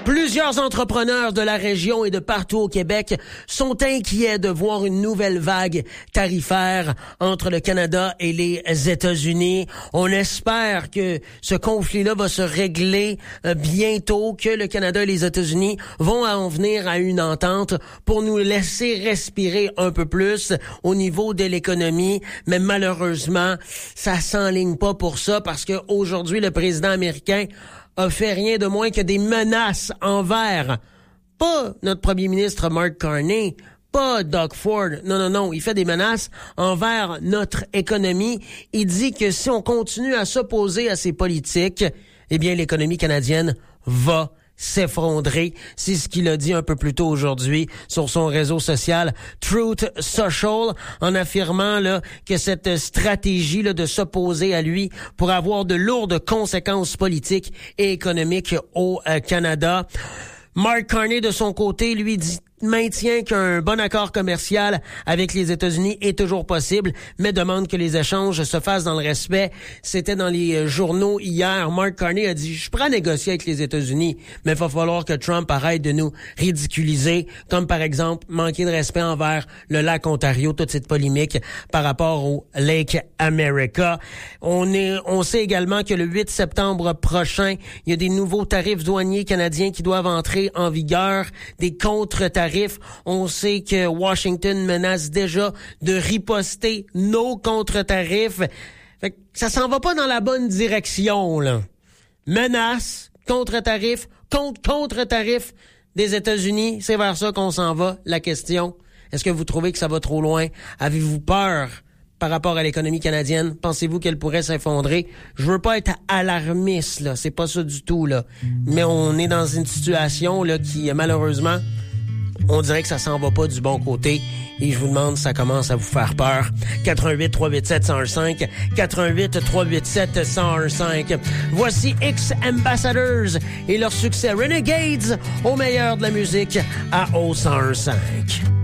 Plusieurs entrepreneurs de la région et de partout au Québec sont inquiets de voir une nouvelle vague tarifaire entre le Canada et les États-Unis. On espère que ce conflit-là va se régler bientôt, que le Canada et les États-Unis vont en venir à une entente pour nous laisser respirer un peu plus au niveau de l'économie. Mais malheureusement, ça s'enligne pas pour ça parce que aujourd'hui, le président américain a fait rien de moins que des menaces envers, pas notre premier ministre Mark Carney, pas Doug Ford, non, il fait des menaces envers notre économie. Il dit que si on continue à s'opposer à ces politiques, eh bien l'économie canadienne va s'effondrer. C'est ce qu'il a dit un peu plus tôt aujourd'hui sur son réseau social Truth Social, en affirmant là que cette stratégie là de s'opposer à lui pourrait avoir de lourdes conséquences politiques et économiques au Canada. Mark Carney, de son côté, lui maintient qu'un bon accord commercial avec les États-Unis est toujours possible, mais demande que les échanges se fassent dans le respect. C'était dans les journaux hier. Mark Carney a dit, je suis prêt à négocier avec les États-Unis, mais il va falloir que Trump arrête de nous ridiculiser, comme par exemple manquer de respect envers le lac Ontario, toute cette polémique par rapport au Lake America. On sait également que le 8 septembre prochain, il y a des nouveaux tarifs douaniers canadiens qui doivent entrer en vigueur, des contre-tarifs. On sait que Washington menace déjà de riposter nos contre-tarifs. Fait que ça s'en va pas dans la bonne direction, là. Menace, contre-tarifs, contre-tarifs des États-Unis, c'est vers ça qu'on s'en va. La question, est-ce que vous trouvez que ça va trop loin? Avez-vous peur par rapport à l'économie canadienne? Pensez-vous qu'elle pourrait s'effondrer? Je veux pas être alarmiste, là. C'est pas ça du tout, là. Mais on est dans une situation, là, qui, malheureusement, on dirait que ça s'en va pas du bon côté. Et je vous demande, ça commence à vous faire peur. 88-387-1015. 88-387-1015. Voici X-Ambassadors et leur succès Renegades au meilleur de la musique à O105.